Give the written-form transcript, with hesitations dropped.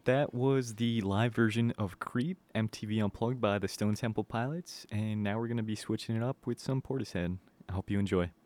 That was the live version of Creep, MTV Unplugged by the Stone Temple Pilots, and now we're going to be switching it up with some Portishead. I hope you enjoy.